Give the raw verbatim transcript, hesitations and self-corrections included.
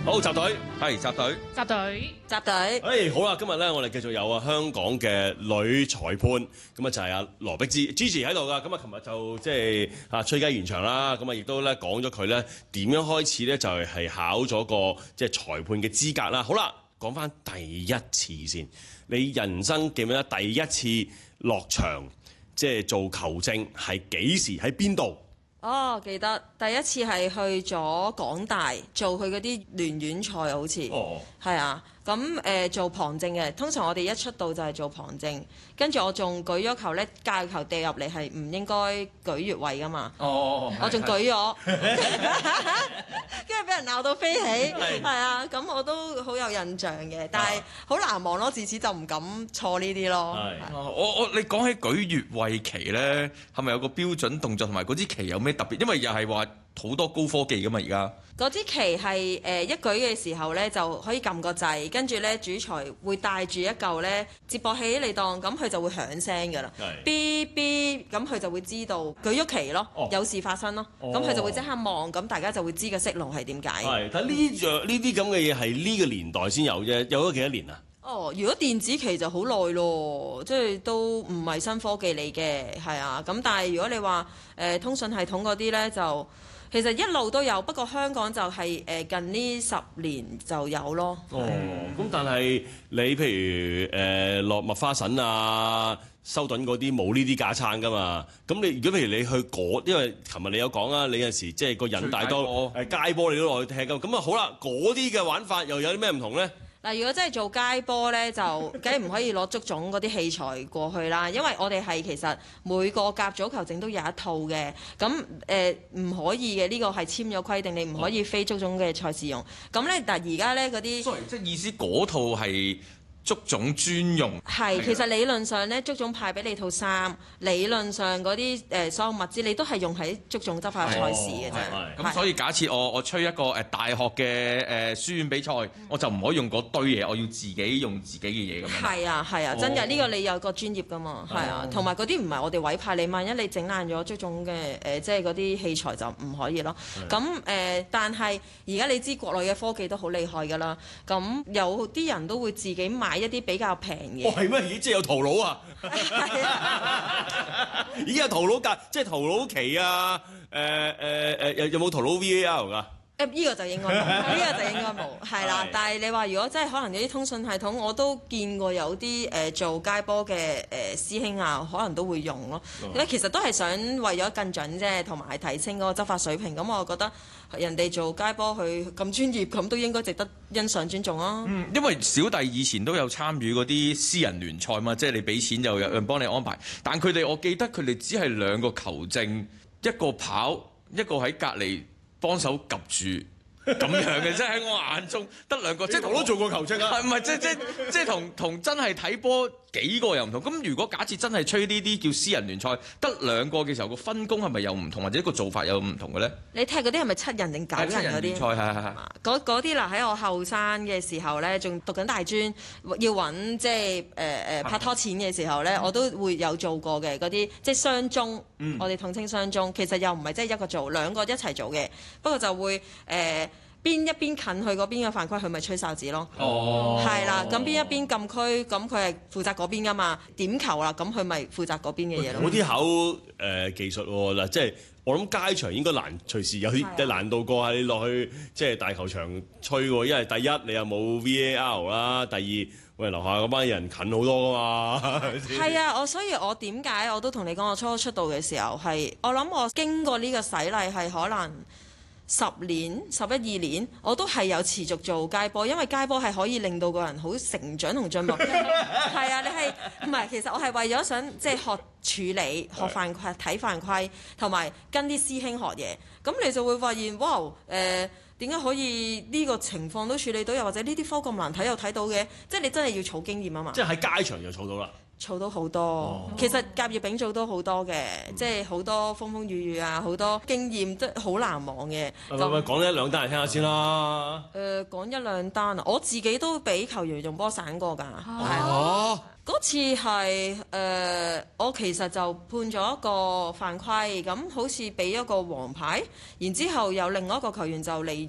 好，集隊， 係集隊， 集隊， 集隊。 誒好啦，今日咧我哋繼續有啊香港嘅女裁判，咁啊就係阿羅碧芝 Gigi 喺度噶。咁啊，琴日就即係啊吹雞完場啦，咁啊亦都咧講咗佢咧點樣開始咧就係係考咗個即係裁判嘅資格啦。好啦，講翻第一次先，你人生記唔記得第一次落場即係做球證係幾時喺邊度？ 哦，記得第一次係去咗港大做佢嗰啲聯院賽，好似哦， 係啊。咁誒、呃、做旁證嘅，通常我哋一出道就係做旁證，跟住我仲舉咗球咧，界球掉入嚟係唔應該舉越位噶嘛。 哦， 我仲舉咗，跟住俾人鬧到飛起，係啊。咁我都好有印象嘅，但係好難忘咯。自此就唔敢錯呢啲咯。 我我你講起舉越位旗咧，係咪有個標準動作同埋嗰支旗有咩特別？因為又係話好多高科技噶嘛，而家嗰支旗係誒、呃、一舉嘅時候咧，就可以撳個掣，跟住咧主裁會帶住一嚿咧接駁器嚟當，咁佢就會響聲㗎啦。嗶嗶，咁佢就會知道舉咗旗咯，哦、有事發生咯，咁佢、哦、就會即刻望，咁大家就會知個息路係點解。 係，但呢樣呢啲咁嘅嘢係呢個年代先有啫，有咗幾多年啊？ 哦，如果電子旗就好耐咯，即係都唔係新科技嚟嘅，係啊。咁但係如果你話誒、呃、通訊系統嗰啲咧就。其實一路都有，不過香港就係誒近呢十年就有咯。 哦，咁但係你譬如誒落麥花臣啊、修頓嗰啲冇呢啲架撐噶嘛？咁你如果譬如你去嗰，因為琴日你有講啊，你有陣時即係個人大多誒街波你都落去踢㗎，咁啊好啦，嗰啲嘅玩法又有啲咩唔同咧？ 嗱，如果真係做街波呢，就梗係唔可以攞足總嗰啲器材過去啦，因為我哋係其實每個甲組球證都有一套嘅，咁誒唔可以嘅，呢、這個係簽咗規定，你唔可以非足總嘅賽事用。咁呢，但係而家呢嗰啲 ，sorry，即係意思嗰套係足總專用。 係，其實理論上呢，足總派俾你套衫，理論上嗰啲誒所有物資你都係用喺足總執法賽事嘅啫。 咁所以假設我我吹一個誒大學嘅誒書院比賽，我就唔可以用嗰堆嘢，我要自己用自己嘅嘢咁樣。 係啊係啊，真嘅，呢、哦、個你有個專業噶嘛，係啊，同埋嗰啲唔係我哋委派你，萬一你整爛咗足總嘅誒、呃，即係嗰啲器材就唔可以咯。咁誒、呃，但係而家你知國內嘅科技都好厲害㗎啦，咁有啲人都會自己買一啲比較平嘅。 哦，係咩？咦，即係有淘佬啊！咦，有淘佬價，即係淘佬旗啊！誒誒誒，有有冇淘佬 V A R 㗎？ 誒呢個就應該冇，呢個就應該冇，係啦。但係你話如果真係可能有啲通訊系統，我都見過有啲誒、呃、做街波嘅誒師兄啊，可能都會用咯。因為、哦、其實都係想為咗更準啫，同埋提升嗰個執法水平。咁我覺得人哋做街波佢咁專業，咁都應該值得欣賞尊重啊。 嗯，因為小弟以前都有參與嗰啲私人聯賽嘛，即係你俾錢就有人幫你安排。但佢哋我記得佢哋只係兩個球證，一個跑，一個喺隔離幫手及住咁樣嘅，即係喺我眼中得兩個，即係我都做過球證啊，係唔係？即即即係同同真係睇波幾個又唔同。咁如果假設真係吹呢啲叫私人聯賽，得兩個嘅時候，個分工係咪又唔同，或者個做法有唔同嘅咧？ 你踢嗰啲係咪七人定九人嗰啲？七人聯賽係係係。嗰嗰啲嗱，喺我後生嘅時候咧，仲讀緊大專，要揾即係誒誒拍拖錢嘅時候咧，我都會有做過嘅嗰啲，即係雙中，嗯、我哋統稱雙中，其實又唔係即係一個做，兩個一齊做嘅，不過就會誒。呃邊一邊近佢嗰邊嘅犯規，佢咪吹哨子咯。哦，係啦，咁邊一邊禁區，咁佢係負責嗰邊噶嘛。點球啦，咁佢咪負責嗰邊嘅嘢咯。 嗰啲考誒技術喎嗱，即係我諗街場應該難，隨時有啲難度過係你落去即係大球場吹喎。因為第一你又冇 V A R 啦，第二喂樓下嗰班人近好多噶嘛。 係啊，我所以我點解我都同你講，我初初出道嘅時候係，我諗我經過呢個洗禮係可能。十年、十一二年，我都係有持續做街波，因為街波係可以令到個人好成長同進步。係啊，你係唔係？其實我係為咗想即係學處理、學犯規、睇犯規，同埋跟啲師兄學嘢。咁你就會發現，哇！誒點解可以呢個情況都處理到？又或者呢啲科咁難睇又睇到嘅？即係你真係要儲經驗啊嘛！ 即係喺街場就儲到啦。 儲到好多， 哦、 其實甲乙丙組都好多嘅，嗯、即係好多風風雨雨啊，好多經驗都好難忘嘅。 咁咪講一兩單嚟聽下先啦。 誒、呃，講一兩單啊，我自己都俾球員用波散過㗎。 哦， 嗰次係誒、呃，我其實就判咗一個犯規，咁好似俾一個黃牌，然之後有另外一個球員就離